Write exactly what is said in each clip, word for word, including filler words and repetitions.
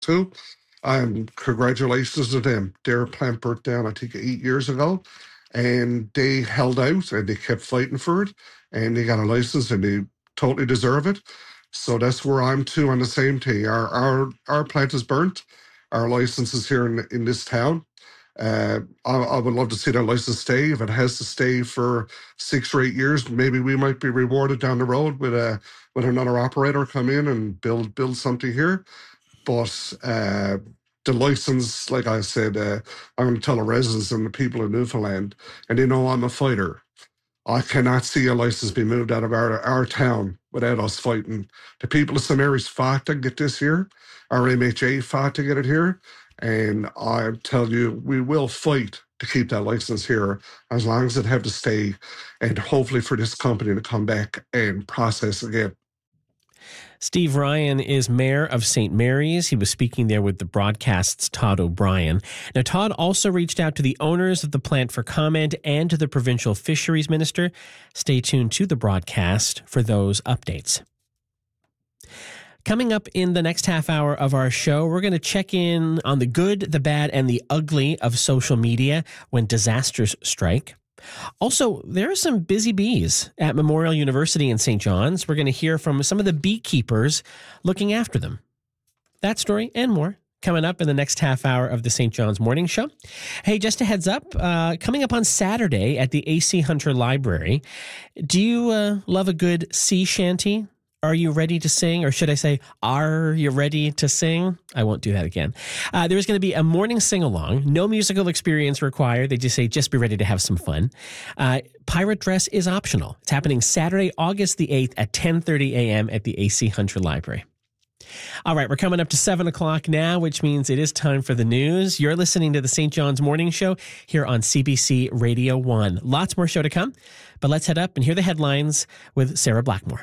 too. Um, congratulations to them. Their plant burnt down, I think, eight years ago, and they held out and they kept fighting for it, and they got a license, and they totally deserve it. So that's where I'm too on the same thing. Our our our plant is burnt. Our license is here in in this town. Uh, I, I would love to see that license stay. If it has to stay for six or eight years, maybe we might be rewarded down the road with a with another operator come in and build build something here. But uh, the license, like I said, uh, I'm going to tell the residents and the people in Newfoundland, and they know I'm a fighter. I cannot see a license be moved out of our our town without us fighting. The people of Saint Mary's fought to get this here. Our M H A fought to get it here. And I tell you, we will fight to keep that license here as long as it have to stay, and hopefully for this company to come back and process again. Steve Ryan is mayor of Saint Mary's. He was speaking there with the broadcast's Todd O'Brien. Now, Todd also reached out to the owners of the plant for comment and to the provincial fisheries minister. Stay tuned to the broadcast for those updates. Coming up in the next half hour of our show, we're going to check in on the good, the bad, and the ugly of social media when disasters strike. Also, there are some busy bees at Memorial University in Saint John's. We're going to hear from some of the beekeepers looking after them. That story and more coming up in the next half hour of the Saint John's Morning Show. Hey, just a heads up, uh, coming up on Saturday at the A C Hunter Library, do you uh, love a good sea shanty? Are you ready to sing? Or should I say, are you ready to sing? I won't do that again. Uh, there's going to be a morning sing-along. No musical experience required. They just say, just be ready to have some fun. Uh, pirate dress is optional. It's happening Saturday, August the eighth at ten thirty a.m. at the A C Hunter Library. All right, we're coming up to seven o'clock now, which means it is time for the news. You're listening to the Saint John's Morning Show here on C B C Radio one. Lots more show to come, but let's head up and hear the headlines with Sarah Blackmore.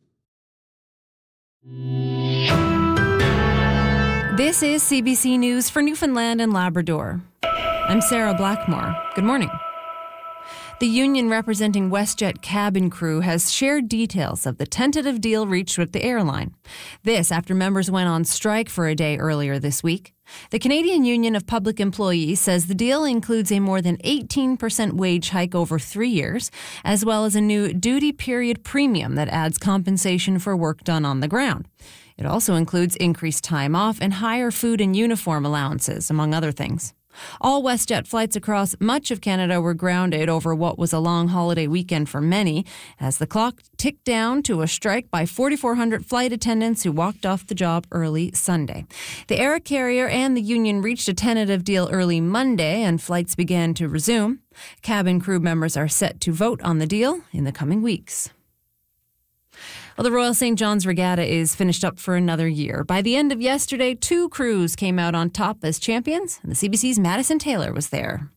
This is C B C News for Newfoundland and Labrador. I'm Sarah Blackmore. Good morning. The union representing WestJet cabin crew has shared details of the tentative deal reached with the airline. This after members went on strike for a day earlier this week. The Canadian Union of Public Employees says the deal includes a more than eighteen percent wage hike over three years, as well as a new duty period premium that adds compensation for work done on the ground. It also includes increased time off and higher food and uniform allowances, among other things. All WestJet flights across much of Canada were grounded over what was a long holiday weekend for many, as the clock ticked down to a strike by forty-four hundred flight attendants who walked off the job early Sunday. The air carrier and the union reached a tentative deal early Monday, and flights began to resume. Cabin crew members are set to vote on the deal in the coming weeks. Well, the Royal Saint John's Regatta is finished up for another year. By the end of yesterday, two crews came out on top as champions, and the C B C's Madison Taylor was there.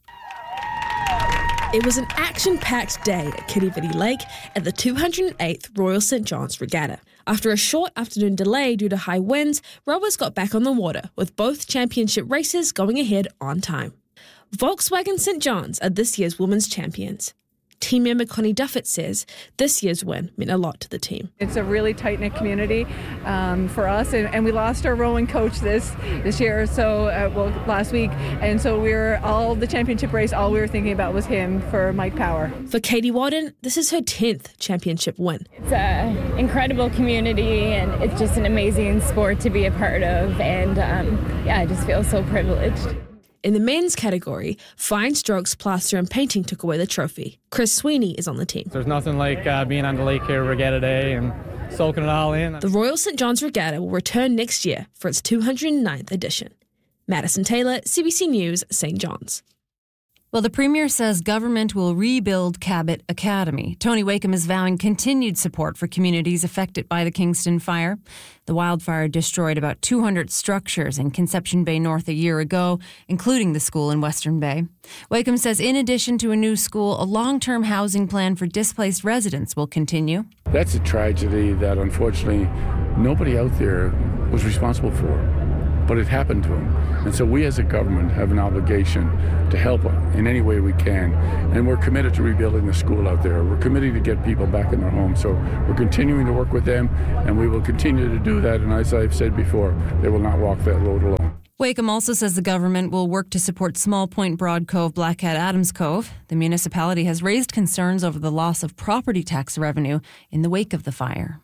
It was an action-packed day at Kirribilli Lake at the two hundred eighth Royal Saint John's Regatta. After a short afternoon delay due to high winds, rowers got back on the water, with both championship races going ahead on time. Volkswagen Saint John's are this year's women's champions. Team member Connie Duffett says this year's win meant a lot to the team. It's a really tight-knit community um, for us, and, and we lost our rowing coach this this year, so uh, well last week, and so we were all the championship race. All we were thinking about was him for Mike Power. For Katie Wadden, this is her tenth championship win. It's an incredible community, and it's just an amazing sport to be a part of, and um, yeah, I just feel so privileged. In the men's category, fine strokes, plaster and painting took away the trophy. Chris Sweeney is on the team. There's nothing like uh, being on the lake here Regatta Day and soaking it all in. The Royal Saint John's Regatta will return next year for its two hundred ninth edition. Madison Taylor, C B C News, Saint John's. Well, the Premier says government will rebuild Cabot Academy. Tony Wakeham is vowing continued support for communities affected by the Kingston fire. The wildfire destroyed about two hundred structures in Conception Bay North a year ago, including the school in Western Bay. Wakeham says in addition to a new school, a long-term housing plan for displaced residents will continue. That's a tragedy that unfortunately nobody out there was responsible for. But it happened to him. And so we as a government have an obligation to help in any way we can. And we're committed to rebuilding the school out there. We're committed to get people back in their homes. So we're continuing to work with them, and we will continue to do that. And as I've said before, they will not walk that road alone. Wakeham also says the government will work to support Small Point, Broad Cove, Blackhead, Adams Cove. The municipality has raised concerns over the loss of property tax revenue in the wake of the fire.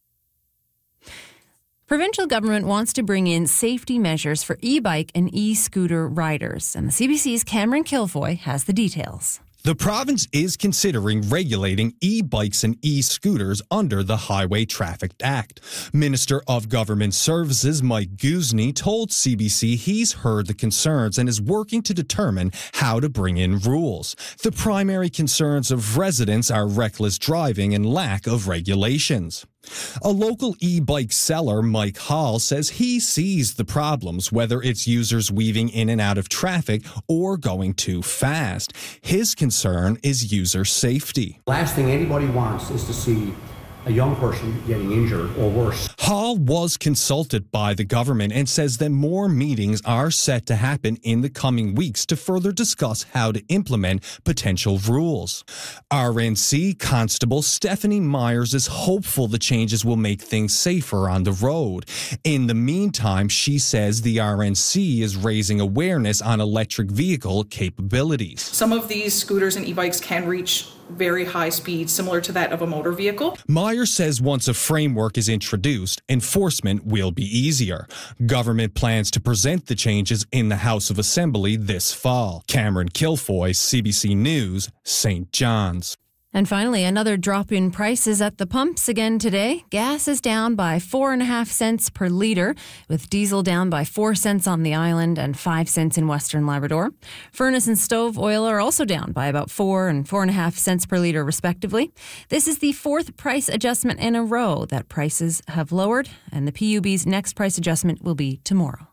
Provincial government wants to bring in safety measures for e-bike and e-scooter riders, and the C B C's Cameron Kilfoy has the details. The province is considering regulating e-bikes and e-scooters under the Highway Traffic Act. Minister of Government Services Mike Guzny told C B C he's heard the concerns and is working to determine how to bring in rules. The primary concerns of residents are reckless driving and lack of regulations. A local e-bike seller, Mike Hall, says he sees the problems, whether it's users weaving in and out of traffic or going too fast. His concern is user safety. Last thing anybody wants is to see a young person getting injured or worse. Hall was consulted by the government and says that more meetings are set to happen in the coming weeks to further discuss how to implement potential rules. R N C Constable Stephanie Myers is hopeful the changes will make things safer on the road. In the meantime, she says the R N C is raising awareness on electric vehicle capabilities. Some of these scooters and e-bikes can reach very high speeds, similar to that of a motor vehicle. Myers says once a framework is introduced, enforcement will be easier. Government plans to present the changes in the House of Assembly this fall. Cameron Kilfoy, C B C News, Saint John's. And finally, another drop in prices at the pumps again today. Gas is down by four and a half cents per litre, with diesel down by four cents on the island and five cents in Western Labrador. Furnace and stove oil are also down by about four and four and a half cents per litre, respectively. This is the fourth price adjustment in a row that prices have lowered, and the P U B's next price adjustment will be tomorrow.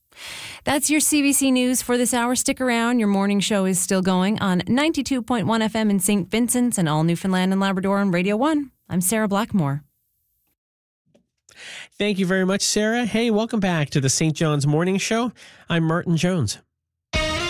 That's your C B C News for this hour. Stick around. Your morning show is still going on ninety-two point one F M in Saint Vincent's and all Newfoundland and Labrador on Radio one. I'm Sarah Blackmore. Thank you very much, Sarah. Hey, welcome back to the Saint John's Morning Show. I'm Martin Jones.